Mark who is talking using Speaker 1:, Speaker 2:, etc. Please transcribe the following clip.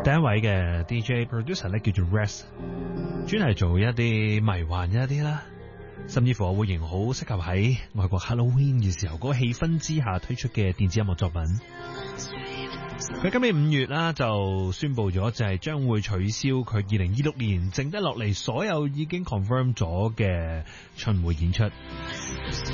Speaker 1: 第一位嘅 DJ producer 咧叫做 Rest， 專係做一啲迷幻一啲啦，甚至乎我會形容好適合喺外國 Halloween 嘅時候嗰個氣氛之下推出嘅電子音樂作品。佢今年5月啦就宣布咗就係將會取消佢2026年剩得落嚟所有已經 confirm 咗嘅巡迴演出。